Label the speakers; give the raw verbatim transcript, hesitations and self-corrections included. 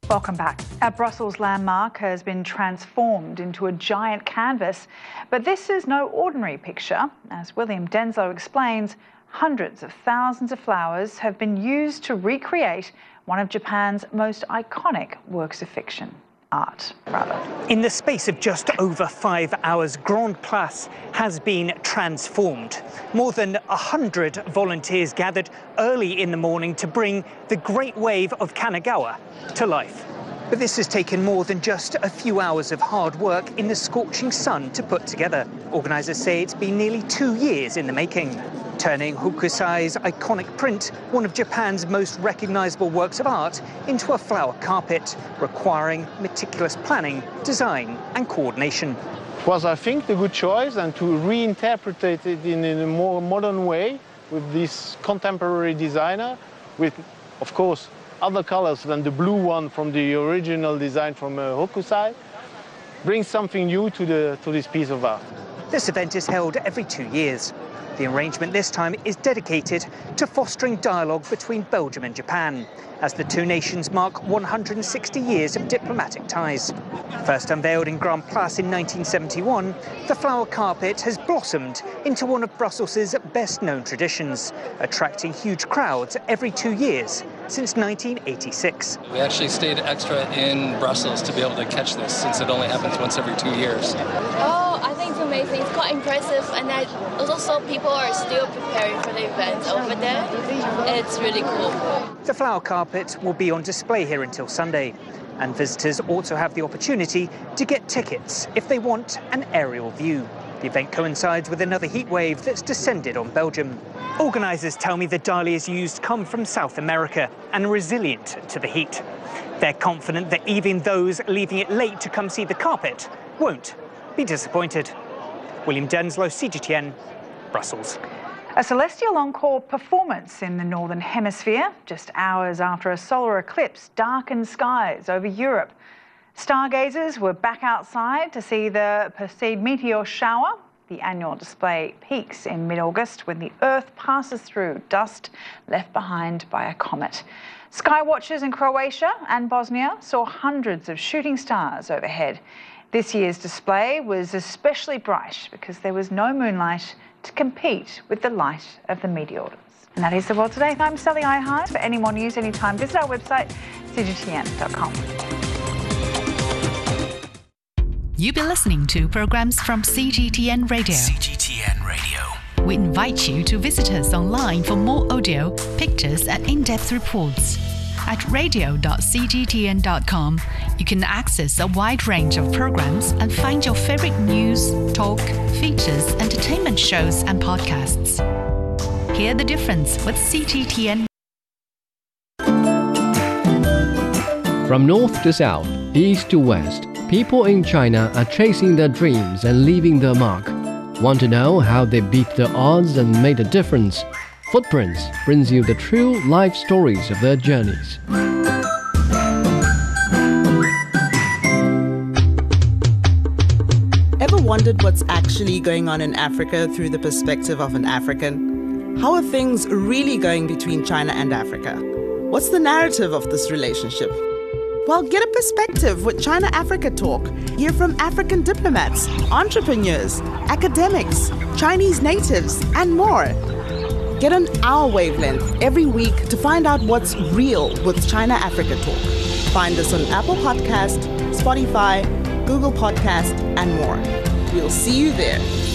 Speaker 1: Welcome back. Our Brussels landmark has been transformed into a giant canvas, but this is no ordinary picture. As William Denslow explains, hundreds of thousands of flowers have been used to recreate one of Japan's most iconic works of fiction. Art, rather.
Speaker 2: In the space of just over five hours, Grand Place has been transformed. More than a hundred volunteers gathered early in the morning to bring the Great Wave of Kanagawa to life. But this has taken more than just a few hours of hard work in the scorching sun to put together. Organisers say it's been nearly two years in the making, turning Hokusai's iconic print, one of Japan's most recognisable works of art, into a flower carpet, requiring meticulous planning, design and coordination.
Speaker 3: Was, I think, the good choice, and to reinterpret it in, in a more modern way with this contemporary designer, with, of course, other colors than the blue one from the original design from uh, Hokusai, brings something new to, the, to this piece of art.
Speaker 2: This event is held every two years. The arrangement this time is dedicated to fostering dialogue between Belgium and Japan, as the two nations mark one hundred sixty years of diplomatic ties. First unveiled in Grand Place in nineteen seventy-one, the flower carpet has blossomed into one of Brussels' best-known traditions, attracting huge crowds every two years since nineteen eighty-six.
Speaker 4: We actually stayed extra in Brussels to be able to catch this, since it only happens once every two years.
Speaker 5: Oh, I think it's amazing. It's quite impressive, and that also people are still preparing for the event over there. It's really cool.
Speaker 2: The flower carpet will be on display here until Sunday, and visitors also have the opportunity to get tickets if they want an aerial view. The event coincides with another heat wave that's descended on Belgium. Organisers tell me the dahlias used come from South America and are resilient to the heat. They're confident that even those leaving it late to come see the carpet won't be disappointed. William Denslow, C G T N, Brussels.
Speaker 1: A celestial encore performance in the Northern Hemisphere, just hours after a solar eclipse darkened skies over Europe. Stargazers were back outside to see the Perseid meteor shower. The annual display peaks in mid-August when the Earth passes through dust left behind by a comet. Sky watchers in Croatia and Bosnia saw hundreds of shooting stars overhead. This year's display was especially bright because there was no moonlight to compete with the light of the meteors. And that is The World Today. I'm Sally Ihart. For any more news anytime, visit our website, c g t n dot com.
Speaker 6: You've been listening to programs from C G T N Radio.
Speaker 7: C G T N Radio.
Speaker 6: We invite you to visit us online for more audio, pictures and in-depth reports. At radio dot c g t n dot com, you can access a wide range of programs and find your favorite news, talk, features, entertainment shows and podcasts. Hear the difference with C G T N.
Speaker 8: From north to south, east to west, people in China are chasing their dreams and leaving their mark. Want to know how they beat the odds and made a difference? Footprints brings you the true life stories of their journeys.
Speaker 9: Ever wondered what's actually going on in Africa through the perspective of an African? How are things really going between China and Africa? What's the narrative of this relationship? Well, get a perspective with China-Africa Talk. Hear from African diplomats, entrepreneurs, academics, Chinese natives, and more. Get on our wavelength every week to find out what's real with China-Africa Talk. Find us on Apple Podcast, Spotify, Google Podcast, and more. We'll see you there.